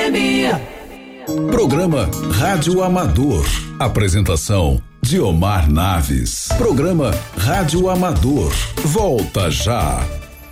Academia. Programa Rádio Amador. Apresentação Diomar Naves. Programa Rádio Amador. Volta já.